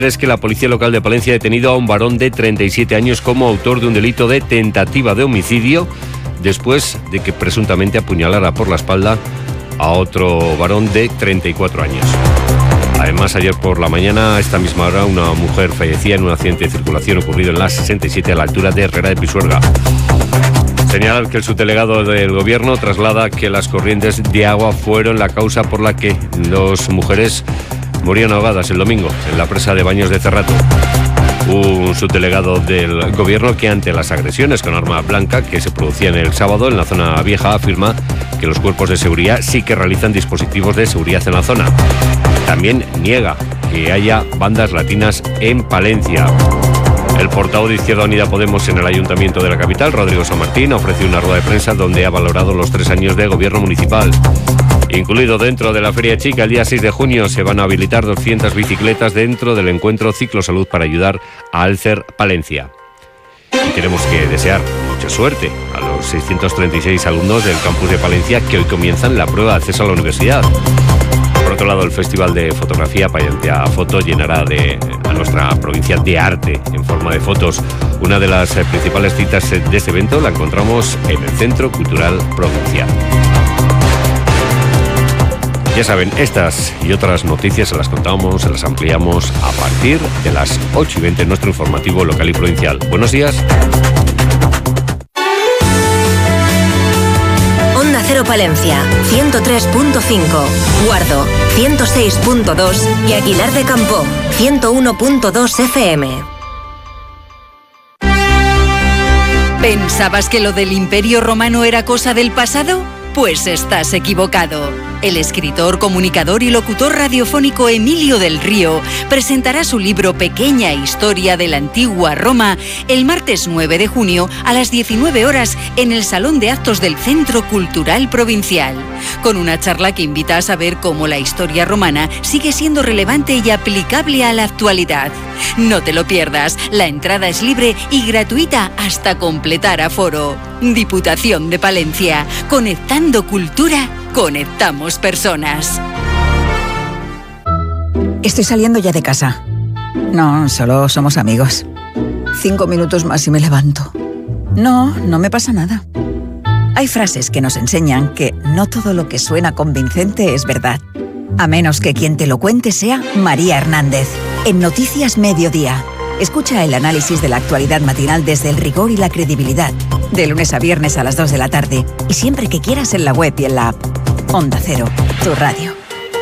Es que la policía local de Palencia ha detenido a un varón de 37 años como autor de un delito de tentativa de homicidio después de que presuntamente apuñalara por la espalda a otro varón de 34 años. Además, ayer por la mañana, a esta misma hora, una mujer fallecía en un accidente de circulación ocurrido en la 67 a la altura de Herrera de Pisuerga. Señalar que el subdelegado del Gobierno traslada que las corrientes de agua fueron la causa por la que dos mujeres morían ahogadas el domingo en la presa de Baños de Cerrato. Un subdelegado del Gobierno que ante las agresiones con arma blanca que se producían el sábado en la zona vieja afirma que los cuerpos de seguridad sí que realizan dispositivos de seguridad en la zona. También niega que haya bandas latinas en Palencia. El portavoz de Izquierda Unida Podemos en el Ayuntamiento de la capital, Rodrigo San Martín, ha ofrecido una rueda de prensa donde ha valorado los 3 años de gobierno municipal. Incluido dentro de la Feria Chica, el día 6 de junio se van a habilitar 200 bicicletas dentro del encuentro Ciclo Salud para ayudar a Alcer Palencia. Y tenemos que desear mucha suerte a los 636 alumnos del campus de Palencia que hoy comienzan la prueba de acceso a la universidad. Por otro lado, el Festival de Fotografía Palencia Foto llenará a nuestra provincia de arte en forma de fotos. Una de las principales citas de este evento la encontramos en el Centro Cultural Provincial. Ya saben, estas y otras noticias se las contamos, se las ampliamos a partir de las 8:20 en nuestro informativo local y provincial. Buenos días. Onda Cero Palencia, 103.5, Guardo, 106.2 y Aguilar de Campoo, 101.2 FM. ¿Pensabas que lo del Imperio Romano era cosa del pasado? Pues estás equivocado. El escritor, comunicador y locutor radiofónico Emilio del Río presentará su libro Pequeña Historia de la Antigua Roma el martes 9 de junio a las 19 horas en el Salón de Actos del Centro Cultural Provincial, con una charla que invita a saber cómo la historia romana sigue siendo relevante y aplicable a la actualidad. No te lo pierdas, la entrada es libre y gratuita hasta completar aforo. Diputación de Palencia, conectando cultura, conectamos personas. Estoy saliendo ya de casa. No, solo somos amigos. 5 minutos más y me levanto. No me pasa nada. Hay frases que nos enseñan que no todo lo que suena convincente es verdad. A menos que quien te lo cuente sea María Hernández. En Noticias Mediodía. Escucha el análisis de la actualidad matinal desde el rigor y la credibilidad. De lunes a viernes a las 2 de la tarde. Y siempre que quieras en la web y en la app. Onda Cero, tu radio.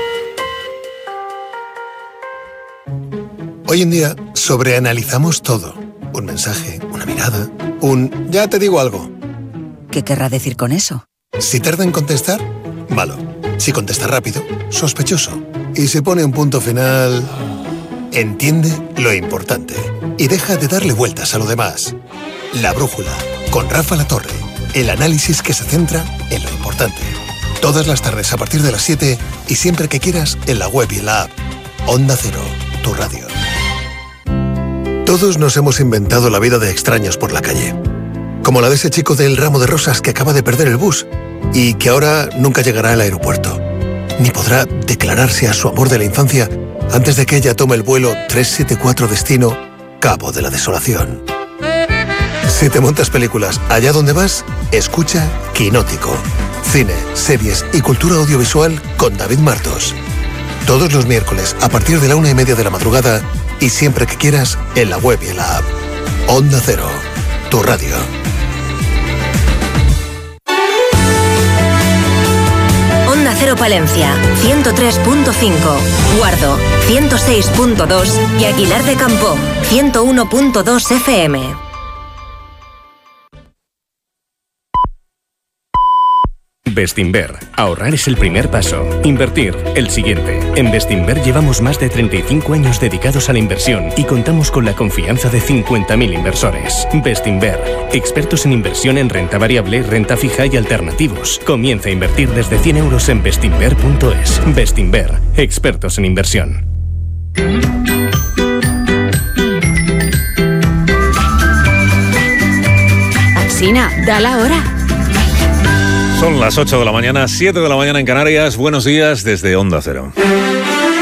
Hoy en día sobreanalizamos todo. Un mensaje, una mirada, ya te digo algo. ¿Qué querrá decir con eso? Si tarda en contestar, malo. Si contesta rápido, sospechoso. Y si pone un punto final, entiende lo importante. Y deja de darle vueltas a lo demás. La Brújula, con Rafa Latorre. El análisis que se centra en lo importante. Todas las tardes a partir de las 7 y siempre que quieras en la web y en la app. Onda Cero, tu radio. Todos nos hemos inventado la vida de extraños por la calle. Como la de ese chico del ramo de rosas que acaba de perder el bus y que ahora nunca llegará al aeropuerto. Ni podrá declararse a su amor de la infancia antes de que ella tome el vuelo 374 destino Cabo de la Desolación. Si te montas películas allá donde vas, escucha Quinótico. Cine, series y cultura audiovisual con David Martos. Todos los miércoles a partir de la 1:30 de la madrugada y siempre que quieras en la web y en la app. Onda Cero, tu radio. Onda Cero Palencia, 103.5, Guardo, 106.2 y Aguilar de Campoo, 101.2 FM. Bestinver. Ahorrar es el primer paso. Invertir, el siguiente. En Bestinver llevamos más de 35 años dedicados a la inversión y contamos con la confianza de 50.000 inversores. Bestinver. Expertos en inversión en renta variable, renta fija y alternativos. Comienza a invertir desde 100 euros en bestinver.es. Bestinver. Expertos en inversión. Alsina, da la hora. Son las 8 de la mañana, 7 de la mañana en Canarias. Buenos días desde Onda Cero.